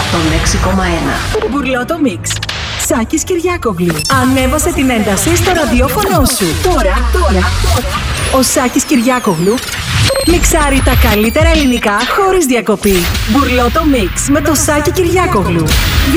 στο 6,1. Μπουρλότο Μίξ. Σάκης Κυριάκογλου. Ανέβασε την ένταση στο ραδιόφωνο σου. Τώρα. Ο Σάκης Κυριάκογλου μιξάρει τα καλύτερα ελληνικά χωρίς διακοπή. Μπουρλότο Μίξ με το Σάκη Κυριάκογλου.